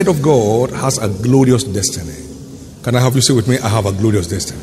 of God has a glorious destiny. Can I have you say with me, I have a glorious destiny?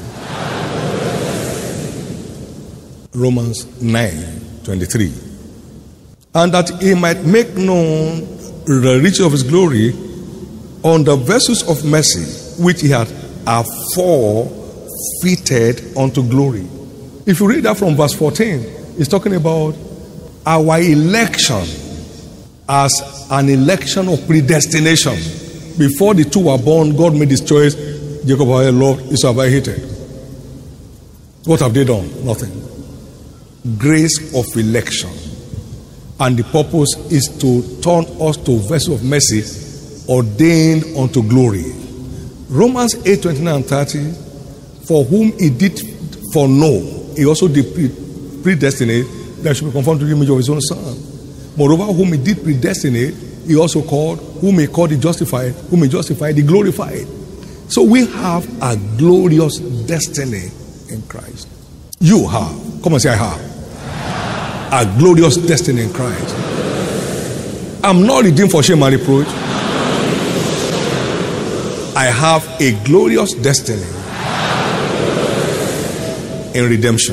Romans 9:23. And that he might make known the riches of his glory on the vessels of mercy, which he had afore fitted unto glory. If you read that from verse 14, it's talking about our election as an election of predestination. Before the two were born, God made his choice. Jacob have I loved, Esau have I hated. What have they done? Nothing. Grace of election. And the purpose is to turn us to vessels of mercy ordained unto glory. Romans 8:29 and 30. For whom he did foreknow, he also did predestinate that should be conformed to the image of his own son. Moreover, whom he did predestinate, he also called. Whom he called, he justified. Whom he justified, he glorified. So we have a glorious destiny in Christ. You have. Come and say, I have. A glorious destiny in Christ. I'm not redeemed for shame and reproach. I have a glorious destiny in redemption.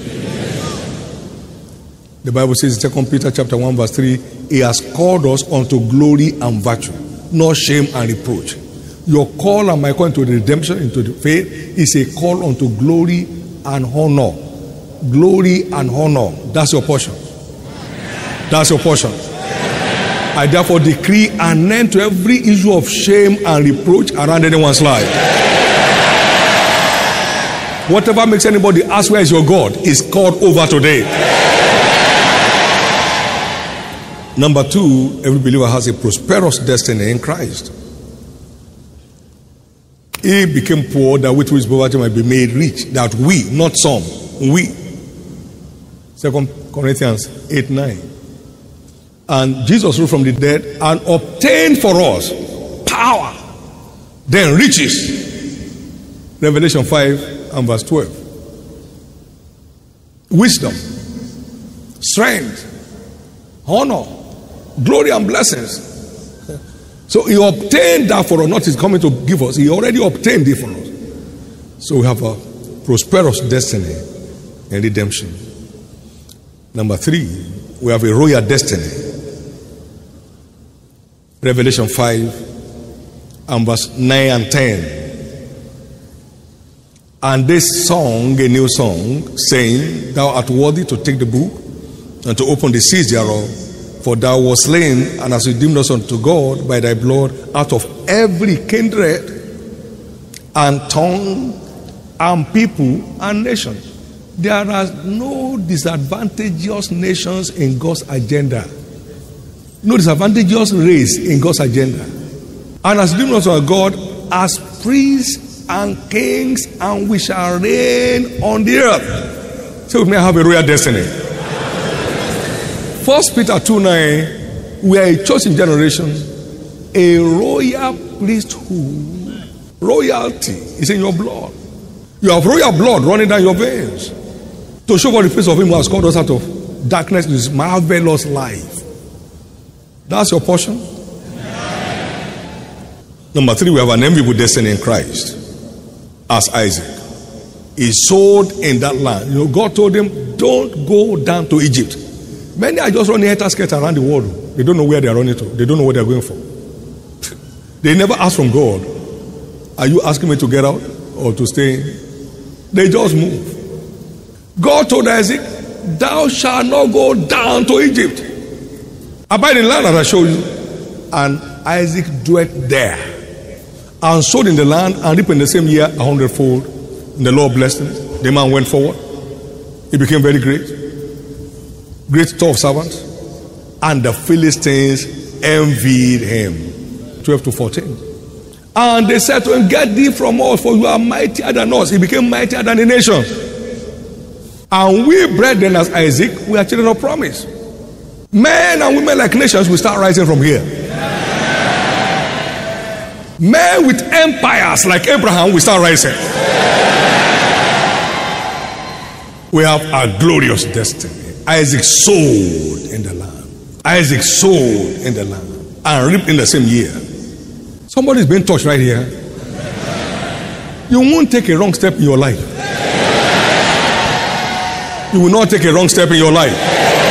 The Bible says in 2 Peter chapter 1 verse 3, he has called us unto glory and virtue, not shame and reproach. Your call and my call into the redemption, into the faith, is a call unto glory and honor. Glory and honor. That's your portion. That's your portion. I therefore decree an end to every issue of shame and reproach around anyone's life. Whatever makes anybody ask where is your God is called over today. Number two, every believer has a prosperous destiny in Christ. He became poor that with his poverty might be made rich. That we, not some, we. 2 Corinthians 8:9. And Jesus rose from the dead and obtained for us power, then riches. Revelation 5 and verse 12. Wisdom, strength, honor, glory and blessings. So he obtained that for us, not he's coming to give us. He already obtained it for us. So we have a prosperous destiny and redemption. Number three, we have a royal destiny. Revelation 5 and verse 9 and 10. And they sung a new song, saying, Thou art worthy to take the book and to open the seals thereof. For thou wast slain and hast redeemed us unto God by thy blood out of every kindred and tongue and people and nation. There are no disadvantageous nations in God's agenda. No disadvantageous race in God's agenda. And has redeemed us unto God as priests and kings, and we shall reign on the earth. So we may have a royal destiny. 1 Peter 2:9, we are a chosen generation, a royal priesthood. Royalty is in your blood. You have royal blood running down your veins to show what the face of him who has called us out of darkness is marvelous life. That's your portion. Number three, we have an enviable destiny in Christ. As Isaac, he sold in that land. You know, God told him, don't go down to Egypt. Many are just running head-to-skirt around the world. They don't know where they are running to. They don't know what they are going for. They never ask from God, are you asking me to get out or to stay in? They just move. God told Isaac, thou shalt not go down to Egypt. Abide in the land as I show you. And Isaac dwelt there and sowed in the land and reaped in the same year 100-fold. And the Lord blessed him. The man went forward. He became very great. Great store of servants. And the Philistines envied him. 12-14. And they said to him, get thee from us, for you are mightier than us. He became mightier than the nation. And we, brethren, as Isaac, we are children of promise. Men and women like nations will start rising from here. Men with empires like Abraham will start rising. We have a glorious destiny. Isaac sowed in the land. Isaac sowed in the land and reaped in the same year. Somebody's being touched right here. You won't take a wrong step in your life. You will not take a wrong step in your life.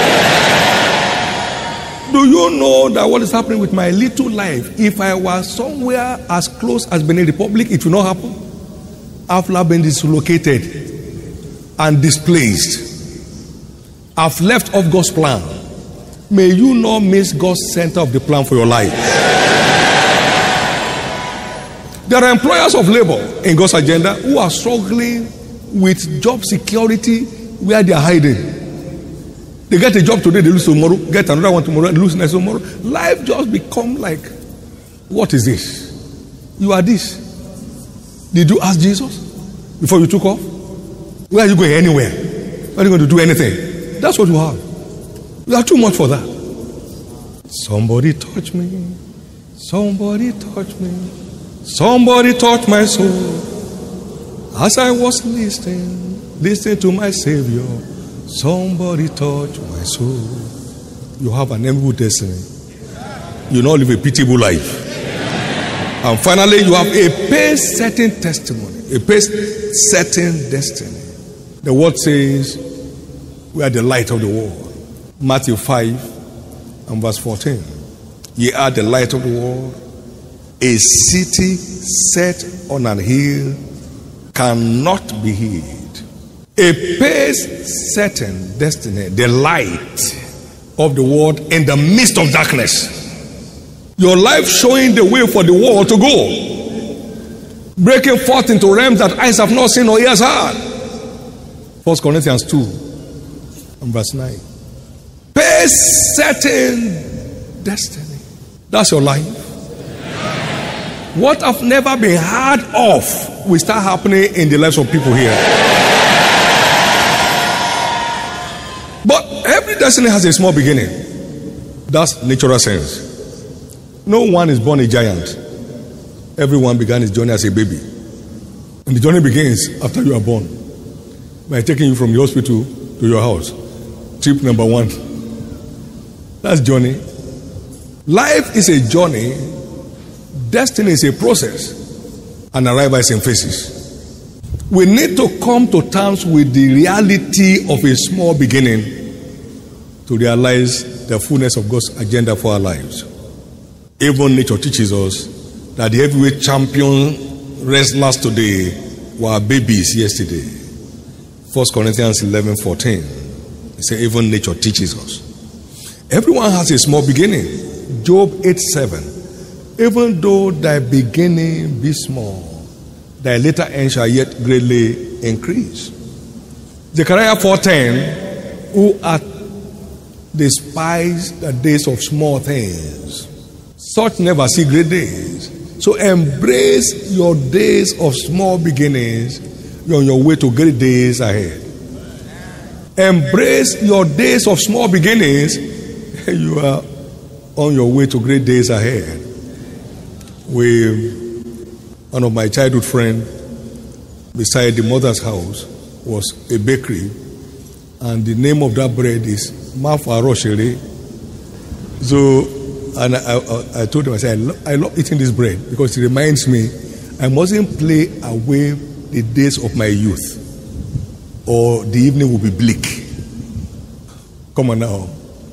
Do you know that what is happening with my little life? If I was somewhere as close as Benin Republic, it will not happen. I've been dislocated and displaced. I've left off God's plan. May you not miss God's center of the plan for your life. There are employers of labor in God's agenda who are struggling with job security where they are hiding. They get a job today, they lose tomorrow, get another one tomorrow, lose next tomorrow. Life just become like, what is this? You are this. Did you ask Jesus before you took off? Where are you going? Anywhere. Are you going to do anything? That's what you have. You are too much for that. Somebody touch me. Somebody touch me. Somebody touch my soul. As I was listening to my Savior. Somebody touch my soul. You have an enviable destiny. You not live a pitiable life. And finally, you have a pace-setting testimony, a pace-setting destiny. The word says, we are the light of the world. Matthew 5 and verse 14. Ye are the light of the world. A city set on an hill cannot be hid. A pace-setting destiny, the light of the world in the midst of darkness. Your life showing the way for the world to go. Breaking forth into realms that eyes have not seen or ears heard. 1 Corinthians 2 and verse 9. Pace-setting destiny. That's your life. What have never been heard of will start happening in the lives of people here. But every destiny has a small beginning. That's natural sense. No one is born a giant. Everyone began his journey as a baby. And the journey begins after you are born. By taking you from the hospital to your house. Trip number 1. That's journey. Life is a journey. Destiny is a process. And arrival is in phases. We need to come to terms with the reality of a small beginning to realize the fullness of God's agenda for our lives. Even nature teaches us that the heavyweight champion wrestlers today were babies yesterday. 1 Corinthians 11:14. It says even nature teaches us. Everyone has a small beginning. Job 8:7. Even though thy beginning be small, thy later end shall yet greatly increase. Zechariah 4:10, who hath despised the days of small things, such never see great days. So embrace your days of small beginnings. You're on your way to great days ahead. Embrace your days of small beginnings. You are on your way to great days ahead. One of my childhood friends beside the mother's house was a bakery, and the name of that bread is Mafa Rocherie. So, and I told him, I said, I love eating this bread because it reminds me I mustn't play away the days of my youth, or the evening will be bleak. Come on now.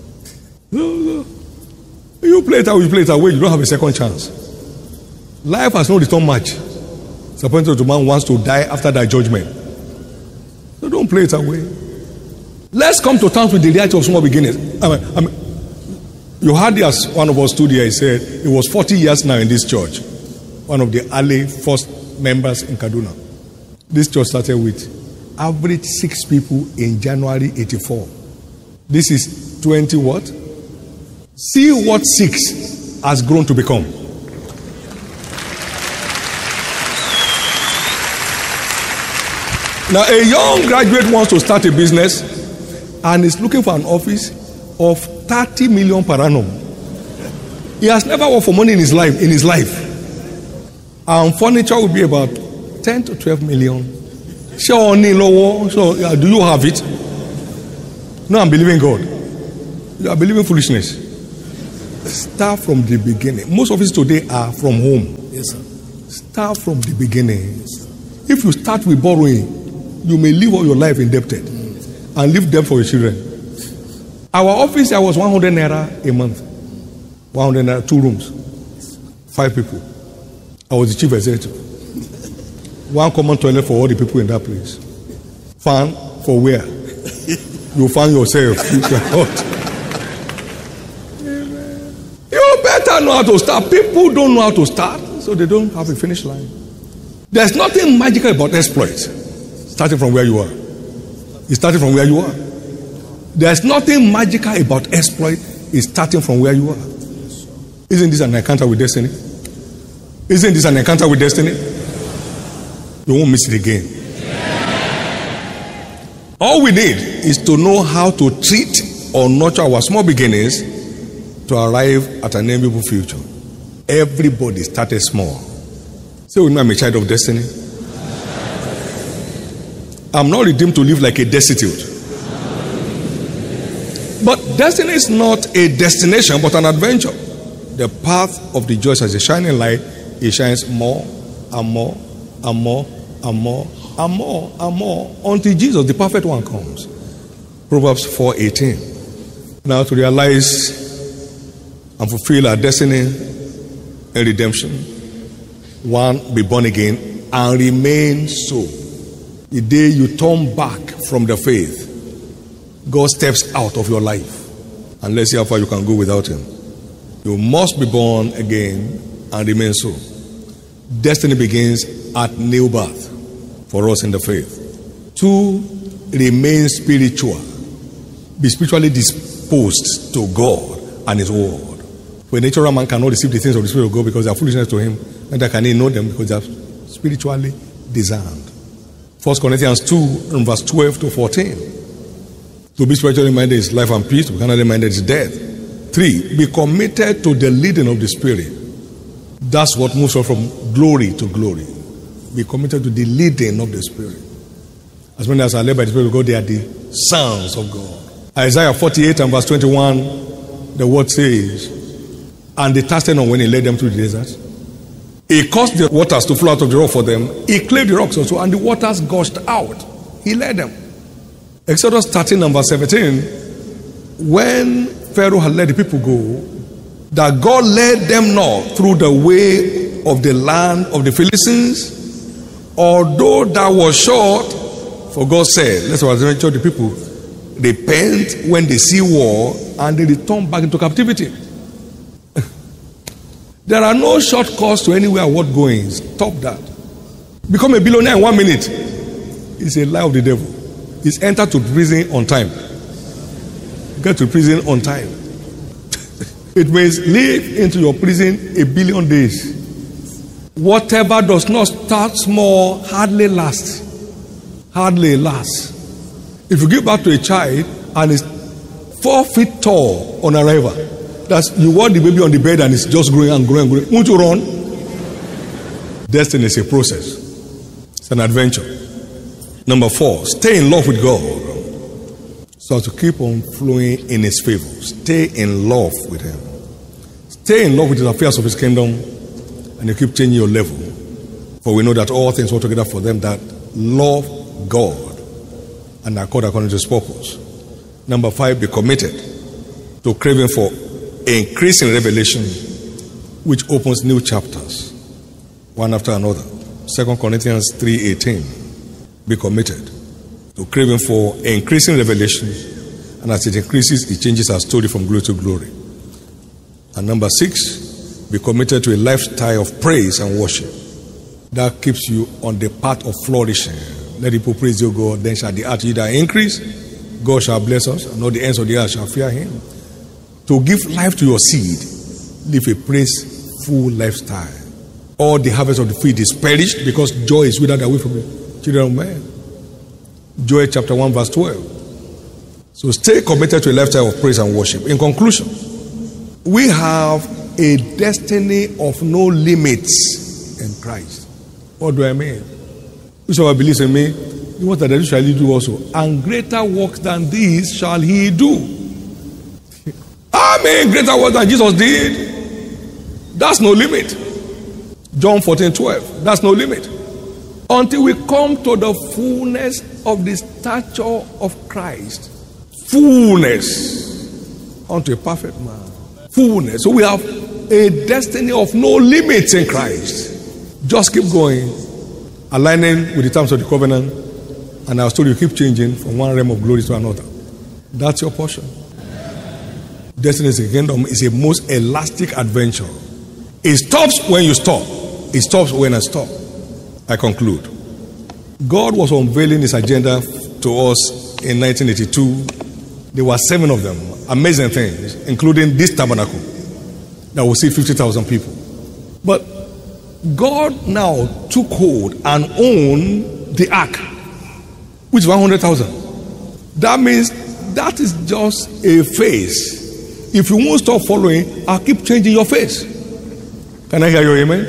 You play it away, you don't have a second chance. Life has no return match. It's appointed to man wants to die after that judgment. So don't play it away. Let's come to terms with the reality of small beginnings. You heard this, one of us stood here, he said, it was 40 years now in this church. One of the early first members in Kaduna. This church started with average 6 people in January 84. This is 20 what? See what 6 has grown to become. Now, a young graduate wants to start a business and is looking for an office of 30 million per annum. He has never worked for money in his life. And furniture will be about 10 to 12 million. So, do you have it? No, I'm believing God. You are believing foolishness. Start from the beginning. Most of us today are from home. Yes, sir. Start from the beginning. If you start with borrowing, you may live all your life indebted and leave debt for your children. Our office, I was 100 naira a month. 100 naira, 2 rooms, 5 people. I was the chief executive. 1 common toilet for all the people in that place. Fan for where? You find yourself. You cannot. You better know how to start. People don't know how to start, so they don't have a finish line. There's nothing magical about exploits. Starting from where you are. It's starting from where you are. There's nothing magical about exploit. It's starting from where you are. Isn't this an encounter with destiny? Isn't this an encounter with destiny? You won't miss it again. All we need is to know how to treat or nurture our small beginnings to arrive at an enviable future. Everybody started small. Say with me, I'm a child of destiny. I'm not redeemed to live like a destitute. But destiny is not a destination, but an adventure. The path of the joys as a shining light, it shines more and more and more and more and more and more until Jesus, the perfect one, comes. Proverbs 4:18. Now to realize and fulfill our destiny and redemption. 1, be born again and remain so. The day you turn back from the faith, God steps out of your life. And let's see how far you can go without him. You must be born again and remain so. Destiny begins at new birth for us in the faith. 2, remain spiritual. Be spiritually disposed to God and his word. For a natural man cannot receive the things of the Spirit of God because they are foolishness to him, neither can he know them because they are spiritually discerned. 1 Corinthians 2 and verse 12 to 14. To be spiritually minded is life and peace. To be carnally minded is death. 3, be committed to the leading of the Spirit. That's what moves us from glory to glory. Be committed to the leading of the Spirit. As many as are led by the Spirit of God, they are the sons of God. Isaiah 48 and verse 21, the word says, and they thirsted not when he led them through the desert. He caused the waters to flow out of the rock for them. He cleared the rocks also, and the waters gushed out. He led them. Exodus 13 and verse 17, when Pharaoh had let the people go, that God led them not through the way of the land of the Philistines, although that was short, for God said, let's adventure the people, repent when they see war, and they return back into captivity. There are no shortcuts to anywhere worth going. Stop that. Become a billionaire in 1 minute. It's a lie of the devil. It's enter to prison on time. Get to prison on time. It means live into your prison 1 billion days. Whatever does not start small hardly lasts. Hardly lasts. If you give birth to a child and it's 4 feet tall on arrival, that's you want the baby on the bed and it's just growing and growing and growing. Won't you run? Destiny is a process. It's an adventure. Number 4, stay in love with God. So to keep on flowing in his favor. Stay in love with him. Stay in love with the affairs of his kingdom, and you keep changing your level. For we know that all things work together for them that love God and are called according to his purpose. Number 5, be committed to craving for increasing revelation, which opens new chapters, one after another. 2 Corinthians 3:18. Be committed to craving for increasing revelation, and as it increases, it changes our story from glory to glory. And number 6, be committed to a lifestyle of praise and worship that keeps you on the path of flourishing. Let people praise your God, then shall the earth either increase, God shall bless us, and all the ends of the earth shall fear him. To give life to your seed, live a praiseful lifestyle. All the harvest of the field is perished because joy is withered away from the children of men. Joel chapter 1 verse 12. So stay committed to a lifestyle of praise and worship. In conclusion, we have a destiny of no limits in Christ. What do I mean? Whosoever believes in me, what that shall he do also, and greater works than these shall he do. I mean, greater works than Jesus did. That's no limit. John 14:12. That's no limit. Until we come to the fullness of the stature of Christ. Fullness. Unto a perfect man. Fullness. So we have a destiny of no limits in Christ. Just keep going. Aligning with the terms of the covenant. And our story will keep changing from one realm of glory to another. That's your portion. Destiny is a kingdom. Is a most elastic adventure. It stops when you stop. It stops when I stop. I conclude. God was unveiling his agenda to us in 1982. There were 7 of them. Amazing things, including this tabernacle that will see 50,000 people. But God now took hold and owned the ark, which is 100,000. That means that is just a phase. If you won't stop following, I'll keep changing your face. Can I hear your amen?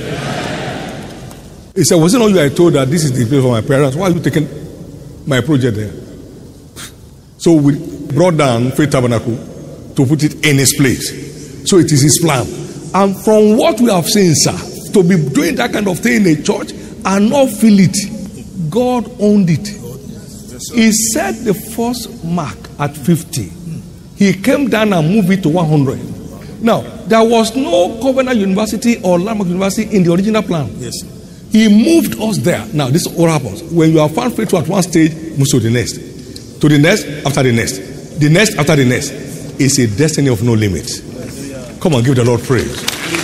He said, was it not you I told that this is the place for my parents? Why are you taking my project there? So we brought down Faith Tabernacle to put it in its place. So it is his plan. And from what we have seen, sir, to be doing that kind of thing in a church and not feel it, God owned it. He set the first mark at 50. He came down and moved it to 100. Now, there was no Covenant University or Landmark University in the original plan. Yes. He moved us there. Now, this is what happens. When you are found faithful at one stage, move to the next. To the next, after the next. The next, after the next. It's a destiny of no limits. Come on, give the Lord praise.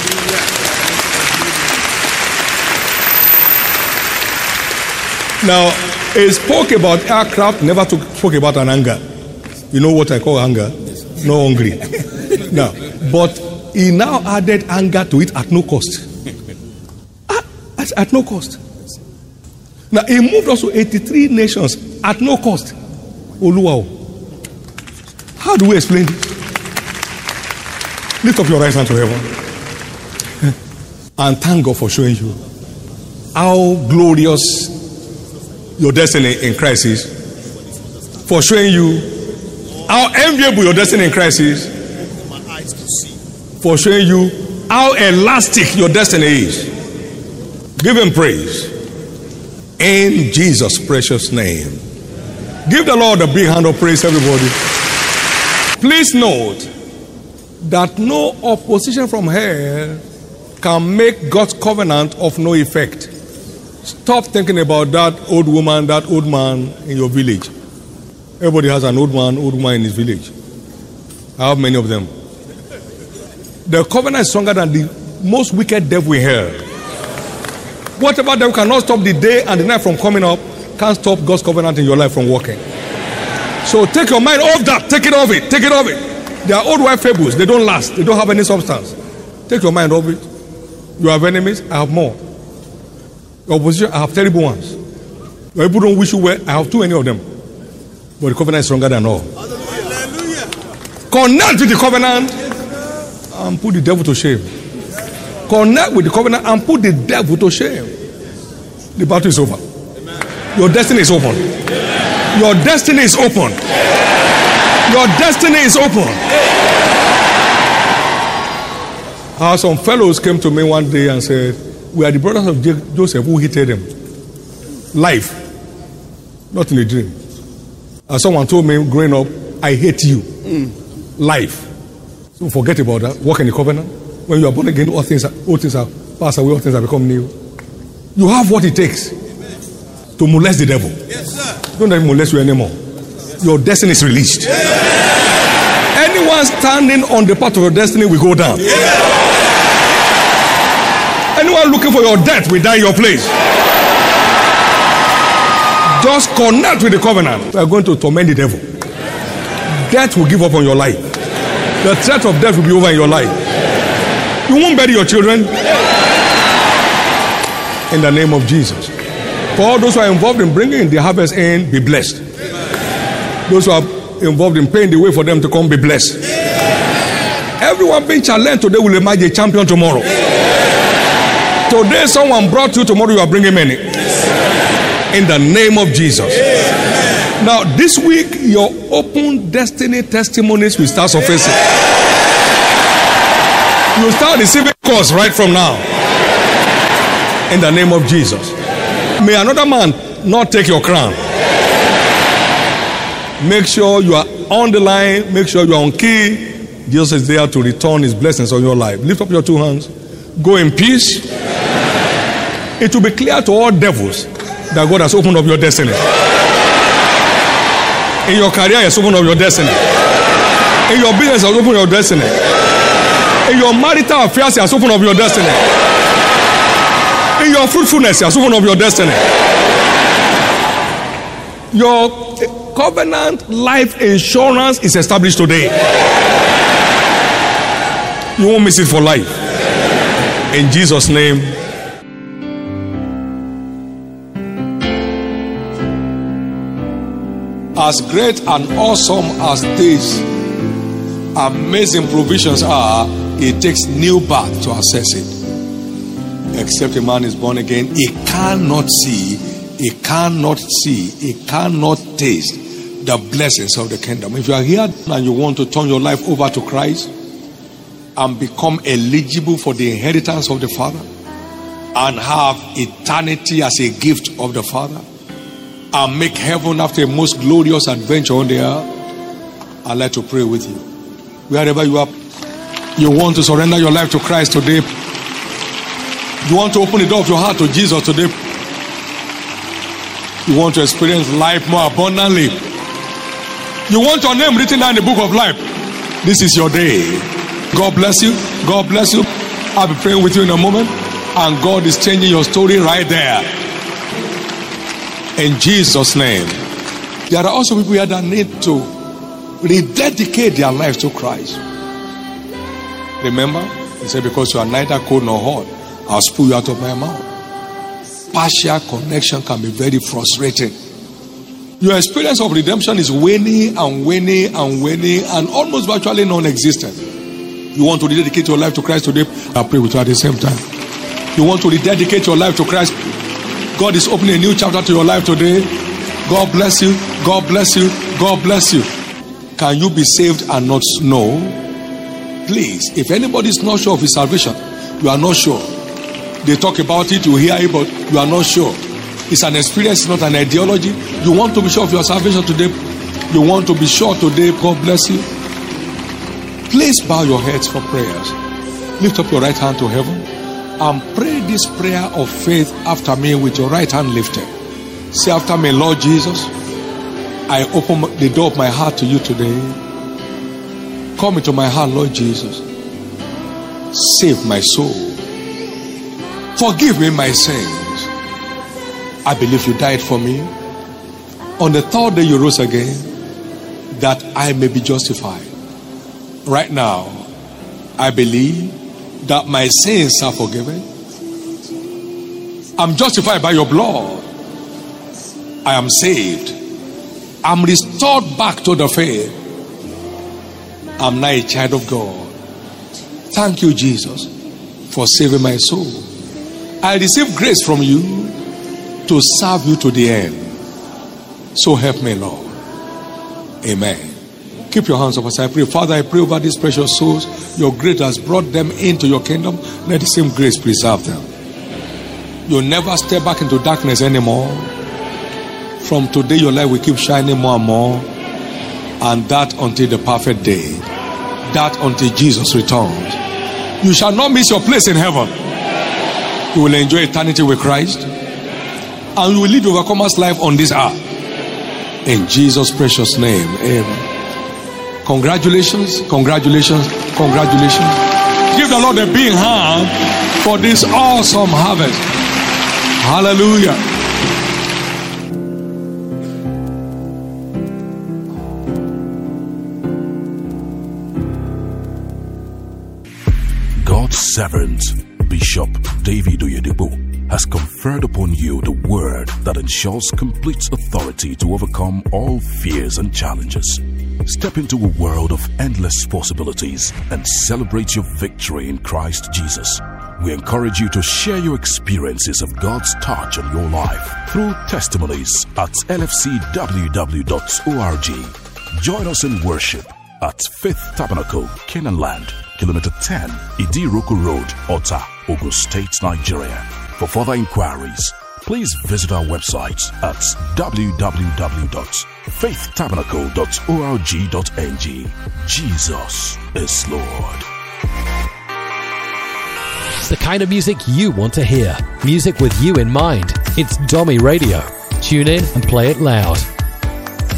Now, he spoke about aircraft, never spoke about an hangar. You know what I call hangar? No hungry. Now, but he now added anger to it at no cost. At no cost. Now, he moved also 83 nations at no cost. Oluwao. How do we explain this? Lift up your right hand to heaven. And thank God for showing you how glorious your destiny in Christ is. For showing you how enviable your destiny in Christ is. For showing you how elastic your destiny is. Give him praise. In Jesus' precious name. Give the Lord a big hand of praise, everybody. Please note that no opposition from hell can make God's covenant of no effect. Stop thinking about that old woman, that old man in your village. Everybody has an old man, old woman in his village. I have many of them. The covenant is stronger than the most wicked devil in hell. Whatever devil cannot stop the day and the night from coming up, can't stop God's covenant in your life from working. So take your mind off that. Take it off it. Take it off it. They are old wife fables. They don't last. They don't have any substance. Take your mind off it. You have enemies. I have more. Your opposition, I have terrible ones. Your people don't wish you well. I have too many of them. But the covenant is stronger than all. Hallelujah. Connect with the covenant and put the devil to shame. Connect with the covenant and put the devil to shame. The battle is over. Your destiny is open. Your destiny is open. Your destiny is open. Some fellows came to me one day and said, we are the brothers of Joseph who hated him. Life. Not in a dream. And someone told me growing up, I hate you. Life. So forget about that. Walk in the covenant. When you are born again, all things are passed away, all things have become new. You have what it takes to molest the devil. Yes, sir. Don't let him molest you anymore. Your destiny is released. Yeah. Anyone standing on the path of your destiny will go down. Yeah. Anyone looking for your death will die in your place. Just connect with the covenant. We are going to torment the devil. Death will give up on your life. The threat of death will be over in your life. You won't bury your children. In the name of Jesus. For all those who are involved in bringing the harvest in, be blessed. Those who are involved in paying the way for them to come, be blessed. Everyone being challenged today will emerge a champion tomorrow. Today someone brought you, tomorrow you are bringing many. In the name of Jesus. Now this week, your open destiny testimonies will start surfacing. You start receiving calls right from now. In the name of Jesus. May another man not take your crown. Make sure you are on the line. Make sure you are on key. Jesus is there to return his blessings on your life. Lift up your two hands. Go in peace. It will be clear to all devils that God has opened up your destiny. In your career, he has opened up your destiny. In your business, he has opened up your destiny. In your marital affairs, he has opened up your destiny. In your fruitfulness, he has opened up your destiny. Your covenant life insurance is established today. You won't miss it for life. In Jesus' name. As great and awesome as these amazing provisions are, it takes new birth to access it. Except a man is born again, he cannot see, he cannot taste the blessings of the kingdom. If you are here and you want to turn your life over to Christ and become eligible for the inheritance of the Father and have eternity as a gift of the Father and make heaven after a most glorious adventure on the earth, I'd like to pray with you. Wherever you are, you want to surrender your life to Christ today. You want to open the door of your heart to Jesus today. You want to experience life more abundantly. You want your name written down in the book of life. This is your day. God bless you. God bless you. I'll be praying with you in a moment. And God is changing your story right there. In Jesus' name. There are also people here that need to rededicate their lives to Christ. Remember, he said, because you are neither cold nor hot, I'll spew you out of my mouth. Partial connection can be very frustrating. Your experience of redemption is waning and waning and waning and almost virtually non-existent. You want to rededicate your life to Christ today? I'll pray with you at the same time. You want to rededicate your life to Christ? God is opening a new chapter to your life today. God bless you. God bless you. God bless you. Can you be saved and not know? Please, if anybody is not sure of his salvation, you are not sure. They talk about it, you hear it, but you are not sure. It's an experience, not an ideology. You want to be sure of your salvation today. You want to be sure today. God bless you. Please bow your heads for prayers. Lift up your right hand to heaven and pray this prayer of faith after me with your right hand lifted. Say after me, Lord Jesus, I open the door of my heart to you today. Come into my heart, Lord Jesus. Save my soul. Forgive me my sins. I believe you died for me. On the third day you rose again, that I may be justified. Right now, I believe that my sins are forgiven. I'm justified by your blood. I am saved. I'm restored back to the faith. I'm now a child of God. Thank you, Jesus, for saving my soul. I receive grace from you to serve you to the end. So help me, Lord. Amen. Keep your hands up as I pray. Father, I pray over these precious souls. Your grace has brought them into your kingdom. Let the same grace preserve them. You'll never step back into darkness anymore. From today, your light will keep shining more and more. And that until the perfect day. That until Jesus returns. You shall not miss your place in heaven. You will enjoy eternity with Christ. And you will live overcomer's life on this earth. In Jesus' precious name. Amen. Congratulations, congratulations, congratulations. Give the Lord a big hand for this awesome harvest. Hallelujah. God's servant, Bishop David Oyedepo, has conferred upon you the word that ensures complete authority to overcome all fears and challenges. Step into a world of endless possibilities and celebrate your victory in Christ Jesus. We encourage you to share your experiences of God's touch on your life through testimonies at lfcww.org. Join us in worship at Faith Tabernacle, Canaan Land, Kilometer 10, Idiroko Road, Ota, Ogun State, Nigeria. For further inquiries, please visit our website at www.faithtabernacle.org.ng. Jesus is Lord. The kind of music you want to hear. Music with you in mind. It's Domi Radio. Tune in and play it loud.